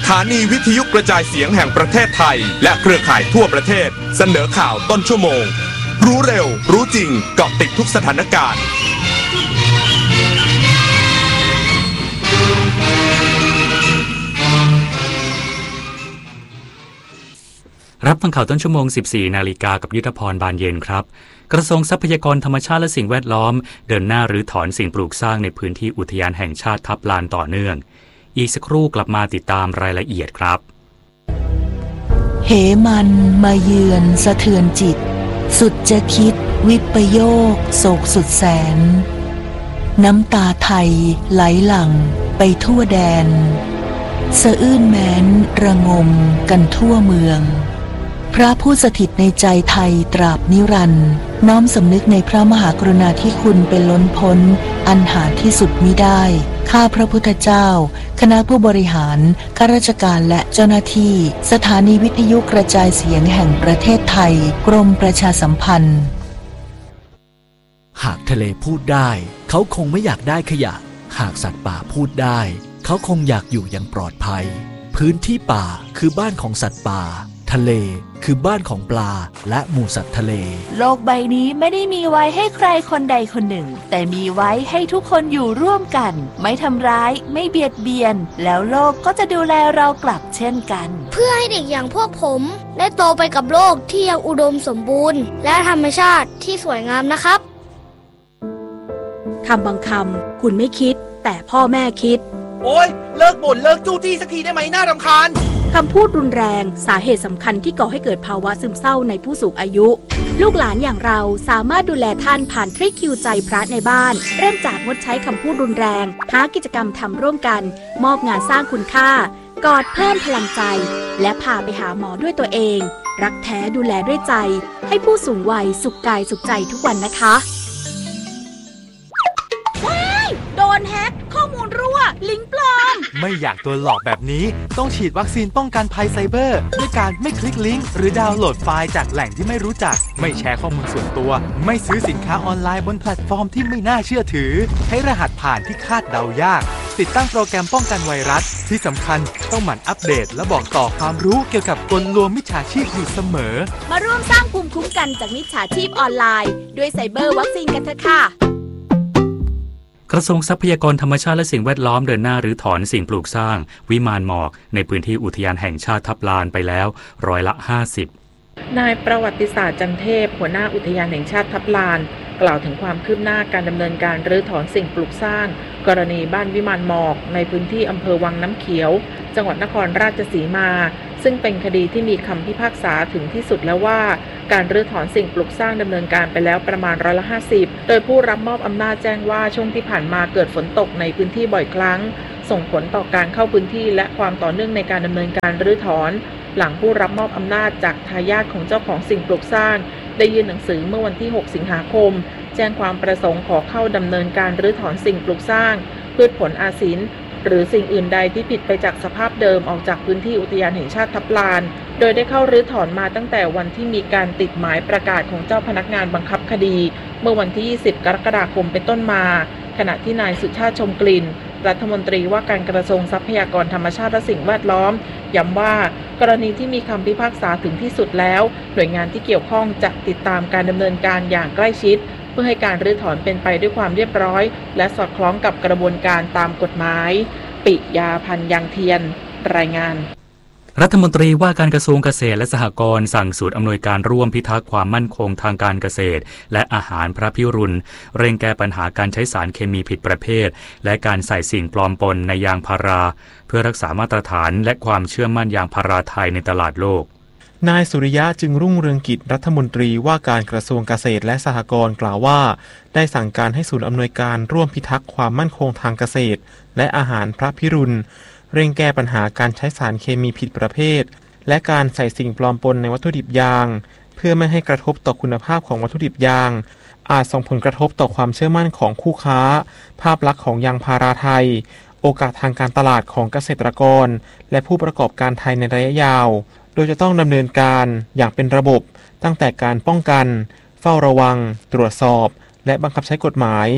ถานีวิทยุกระจายเสียงแห่งประเทศไทยและเครือข่ายทั่วประเทศเสนอข่าวต้นชั่วโมงรู้เร็วรู้จริงเกาะติดทุกสถานการณ์รับฟังข่าวต้นชั่วโมง 14 นาฬิกากับยุทธพรบานเย็นครับกระทรวงทรัพยากรธรรมชาติและสิ่งแวดล้อมเดินหน้ารื้อถอนสิ่งปลูกสร้างในพื้นที่อุทยานแห่งชาติทับลานต่อเนื่องอีกสักครู่กลับมาติดตามรายละเอียดครับเหมันมาเยือนสะเทือนจิตสุดจะคิดวิปโยคโศกสุดแสนน้ำตาไทยไหลหลั่งไปทั่วแดนสะอื้นแม้นระงมกันทั่วเมืองพระผู้สถิตในใจไทยตราบนิรันดร์น้อมสำนึกในพระมหากรุณาธิคุณเป็นล้นพ้นอันหาที่สุดมิได้ข้าพระพุทธเจ้าคณะผู้บริหารข้าราชการและเจ้าหน้าที่สถานีวิทยุกระจายเสียงแห่งประเทศไทยกรมประชาสัมพันธ์หากทะเลพูดได้เขาคงไม่อยากได้ขยะหากสัตว์ป่าพูดได้เขาคงอยากอยู่อย่างปลอดภัยพื้นที่ป่าคือบ้านของสัตว์ป่าทะเลคือบ้านของปลาและหมู่สัตว์ทะเลโลกใบนี้ไม่ได้มีไว้ให้ใครคนใดคนหนึ่งแต่มีไว้ให้ทุกคนอยู่ร่วมกันไม่ทำร้ายไม่เบียดเบียนแล้วโลกก็จะดูแลเรากลับเช่นกันเพื่อให้เด็กอย่างพวกผมได้โตไปกับโลกที่ยังอุดมสมบูรณ์และธรรมชาติที่สวยงามนะครับคำบางคำคุณไม่คิดแต่พ่อแม่คิดโอ๊ยเลิกบ่นเลิกจู้จี้สักทีได้ไหมน่ารำคาญคำพูดรุนแรงสาเหตุสำคัญที่ก่อให้เกิดภาวะซึมเศร้าในผู้สูงอายุลูกหลานอย่างเราสามารถดูแลท่านผ่านทริคคิวใจพระในบ้านเริ่มจากงดใช้คำพูดรุนแรงหากิจกรรมทำร่วมกันมอบงานสร้างคุณค่ากอดเพิ่มพลังใจและพาไปหาหมอด้วยตัวเองรักแท้ดูแลด้วยใจให้ผู้สูงวัยสุขกายสุขใจทุกวันนะคะโดนแฮกข้อมูลรั่วลิงก์ปลอมไม่อยากโดนหลอกแบบนี้ต้องฉีดวัคซีนป้องกันภัยไซเบอร์ด้วยการไม่คลิกลิงก์หรือดาวน์โหลดไฟล์จากแหล่งที่ไม่รู้จักไม่แชร์ข้อมูลส่วนตัวไม่ซื้อสินค้าออนไลน์บนแพลตฟอร์มที่ไม่น่าเชื่อถือใช้รหัสผ่านที่คาดเดายากติดตั้งโปรแกรมป้องกันไวรัสที่สำคัญต้องหมั่นอัปเดตและบอกต่อความรู้เกี่ยวกับกลลวงมิจฉาชีพอยู่เสมอมาร่วมสร้างภูมิคุ้มกันจากมิจฉาชีพออนไลน์ด้วยไซเบอร์วัคซีนกันเถอะค่ะกระทรวงทรัพยากรธรรมชาติและสิ่งแวดล้อมเดินหน้ารื้อถอนสิ่งปลูกสร้างวิมานหมอกในพื้นที่อุทยานแห่งชาติทับลานไปแล้ว50% นายประวัติศาสตร์จันเทพหัวหน้าอุทยานแห่งชาติทับลานกล่าวถึงความคืบหน้าการดำเนินการรื้อถอนสิ่งปลูกสร้างกรณีบ้านวิมานหมอกในพื้นที่อำเภอวังน้ำเขียวจังหวัดนครราชสีมาซึ่งเป็นคดีที่มีคำพิพากษาถึงที่สุดแล้วว่าการรื้อถอนสิ่งปลูกสร้างดำเนินการไปแล้วประมาณ50%โดยผู้รับมอบอำนาจแจ้งว่าช่วงที่ผ่านมาเกิดฝนตกในพื้นที่บ่อยครั้งส่งผลต่อการเข้าพื้นที่และความต่อเนื่องในการดำเนินการรื้อถอนหลังผู้รับมอบอำนาจจากทายาทของเจ้าของสิ่งปลูกสร้างได้ยื่นหนังสือเมื่อวันที่6 สิงหาคมแจ้งความประสงค์ขอเข้าดำเนินการรื้อถอนสิ่งปลูกสร้างพืชผลอาศิลป์หรือสิ่งอื่นใดที่ผิดไปจากสภาพเดิมออกจากพื้นที่อุทยานแห่งชาติทับลานโดยได้เข้ารื้อถอนมาตั้งแต่วันที่มีการติดหมายประกาศของเจ้าพนักงานบังคับคดีเมื่อวันที่20 กรกฎาคมเป็นต้นมาขณะที่นายสุชาติชมกลิ่นรัฐมนตรีว่าการกระทรวงทรัพยากรธรรมชาติและสิ่งแวดล้อมย้ำว่ากรณีที่มีคำพิพากษาถึงที่สุดแล้วหน่วยงานที่เกี่ยวข้องจะติดตามการดำเนินการอย่างใกล้ชิดเพื่อให้การรื้อถอนเป็นไปด้วยความเรียบร้อยและสอดคล้องกับกระบวนการตามกฎหมายปิยาพันธ์ยังเทียนรายงานรัฐมนตรีว่าการกระทรวงเกษตรและสหกรณ์สั่งศูนย์อำนวยการร่วมพิทักษ์ความมั่นคงทางการเกษตรและอาหารพระพิรุณเร่งแก้ปัญหาการใช้สารเคมีผิดประเภทและการใส่สิ่งปลอมปนในยางพาราเพื่อรักษามาตรฐานและความเชื่อมั่นยางพาราไทยในตลาดโลกนายสุริยะจึงรุ่งเรืองกิจรัฐมนตรีว่าการกระทรวงเกษตรและสหกรณ์กล่าวว่าได้สั่งการให้ศูนย์อำนวยการร่วมพิทักษ์ความมั่นคงทางเกษตรและอาหารพระพิรุณเร่งแก้ปัญหาการใช้สารเคมีผิดประเภทและการใส่สิ่งปลอมปนในวัตถุดิบยางเพื่อไม่ให้กระทบต่อคุณภาพของวัตถุดิบยางอาจส่งผลกระทบต่อความเชื่อมั่นของคู่ค้าภาพลักษณ์ของยางพาราไทยโอกาสทางการตลาดของเกษตรกรและผู้ประกอบการไทยในระยะยาวโดยจะต้องดำเนินการอย่างเป็นระบบตั้งแต่การป้องกันเฝ้าระวังตรวจสอบและบังคับใช้กฎหมาย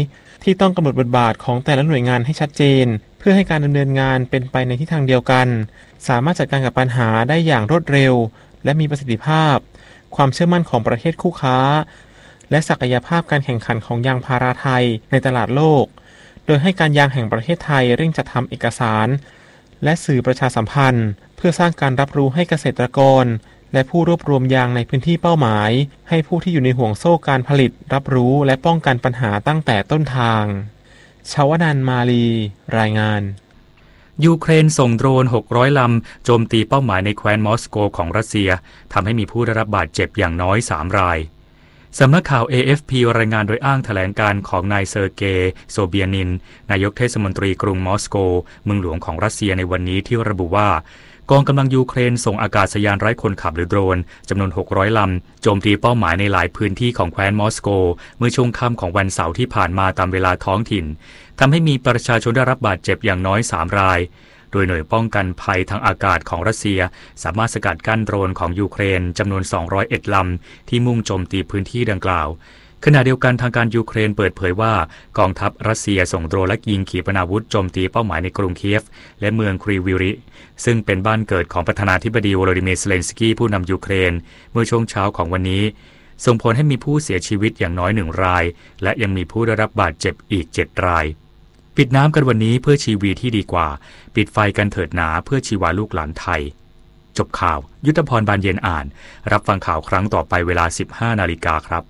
ที่ต้องกำหนดบทบาทของแต่ละหน่วยงานให้ชัดเจนเพื่อให้การดำเนินงานเป็นไปในทิศทางเดียวกันสามารถจัดการกับปัญหาได้อย่างรวดเร็วและมีประสิทธิภาพความเชื่อมั่นของประเทศคู่ค้าและศักยภาพการแข่งขันของยางพาราไทยในตลาดโลกโดยให้การยางแห่งประเทศไทยเร่งจัดทำเอกสารและสื่อประชาสัมพันธ์เพื่อสร้างการรับรู้ให้เกษตรกรและผู้รวบรวมยางในพื้นที่เป้าหมายให้ผู้ที่อยู่ในห่วงโซ่การผลิตรับรู้และป้องกันปัญหาตั้งแต่ต้นทางชวนันท์มาลีรายงานยูเครนส่งโดรน600 ลำโจมตีเป้าหมายในแคว้นมอสโกของรัสเซียทำให้มีผู้ได้รับบาดเจ็บอย่างน้อย3 รายสำนักข่าว AFP รายงานโดยอ้างแถลงการของนายเซอร์เกย์โซเบียนินนายกเทศมนตรีกรุงมอสโกเมืองหลวงของรัสเซียในวันนี้ที่ระบุว่ากองกำลังยูเครนส่งอากาศยานไร้คนขับหรือโดรนจำนวน600 ลำโจมตีเป้าหมายในหลายพื้นที่ของแคว้นมอสโกเมื่อช่วงค่ำของวันเสาร์ที่ผ่านมาตามเวลาท้องถิ่นทำให้มีประชาชนได้รับบาดเจ็บอย่างน้อย3 รายโดยหน่วยป้องกันภัยทางอากาศของรัสเซียสามารถสกัดกั้นโดรนของยูเครนจำนวน201 ลำที่มุ่งโจมตีพื้นที่ดังกล่าวขณะเดียวกันทางการยูเครนเปิดเผยว่ากองทัพรัสเซียส่งโดรนและยิงขีปนาวุธโจมตีเป้าหมายในกรุงเคียฟและเมืองครีวิริซึ่งเป็นบ้านเกิดของประธานาธิบดีโวโลดิเมียร์ เซเลนสกี้ผู้นำยูเครนเมื่อช่วงเช้าของวันนี้ส่งผลให้มีผู้เสียชีวิตอย่างน้อย1 รายและยังมีผู้ได้รับบาดเจ็บอีก7 รายปิดน้ำกันวันนี้เพื่อชีวีที่ดีกว่าปิดไฟกันเถิดหนาเพื่อชีวาลูกหลานไทยจบข่าวยุทธพรบานเย็นอ่านรับฟังข่าวครั้งต่อไปเวลา 15 นาฬิกาครับ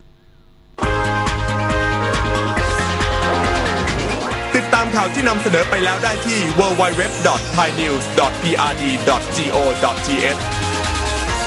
ติดตามข่าวที่นำเสนอไปแล้วได้ที่ www.thainews.prd.go.th